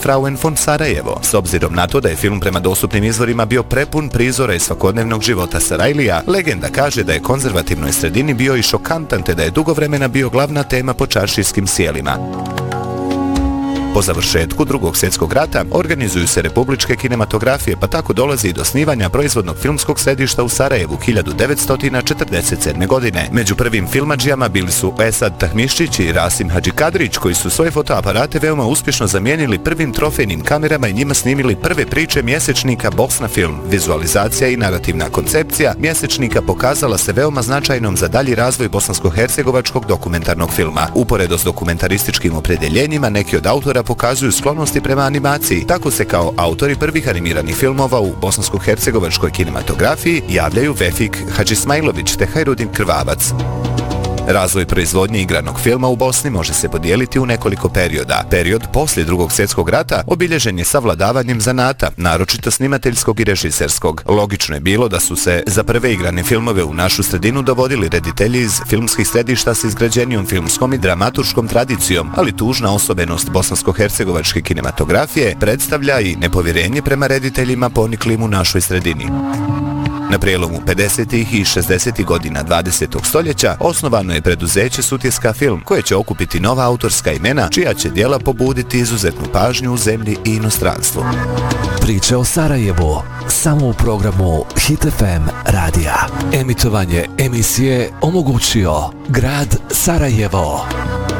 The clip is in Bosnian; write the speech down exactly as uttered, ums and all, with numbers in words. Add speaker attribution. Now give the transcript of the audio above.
Speaker 1: Frauen von Sarajevo. S obzirom na to da je film prema dostupnim izvorima bio prepun prizora iz svakodnevnog života Sarajlija, legenda kaže da je konzervativnoj sredini bio i šokantan te da je dugo vremena bio glavna tema po čaršijskim sjelima. Po završetku Drugog svjetskog rata organizuju se republičke kinematografije, pa tako dolazi i do osnivanja proizvodnog filmskog središta u Sarajevu hiljadu devetsto četrdeset sedme. godine. Među prvim filmadžijama bili su Esad Tahmiščić i Rasim Hadžikadrić, koji su svoje fotoaparate veoma uspješno zamijenili prvim trofejnim kamerama i njima snimili prve priče mjesečnika Bosna Film. Vizualizacija i narativna koncepcija mjesečnika pokazala se veoma značajnom za dalji razvoj bosansko-hercegovačkog dokumentarnog filma. Uporedo s dokumentarističkim opredjeljenjima, neki od autora pokazuju sklonosti prema animaciji. Tako se kao autori prvih animiranih filmova u bosansko-hercegovačkoj kinematografiji javljaju Vefik Hadžismailović te Hajrudin Krvavac. Razvoj proizvodnje igranog filma u Bosni može se podijeliti u nekoliko perioda. Period poslije Drugog svjetskog rata obilježen je savladavanjem zanata, naročito snimateljskog i režiserskog. Logično je bilo da su se za prve igrane filmove u našu sredinu dovodili reditelji iz filmskih središta s izgrađenijom filmskom i dramaturškom tradicijom, ali tužna osobenost bosansko-hercegovačke kinematografije predstavlja i nepovjerenje prema rediteljima poniklim u našoj sredini. Na prijelomu pedesetih i šezdesetih godina dvadesetog stoljeća osnovano je preduzeće Sutjeska Film, koje će okupiti nova autorska imena, čija će djela pobuditi izuzetnu pažnju u zemlji i inostranstvu.
Speaker 2: Priče o Sarajevu, samo u programu Hit F M radija. Emitovanje emisije omogućio grad Sarajevo.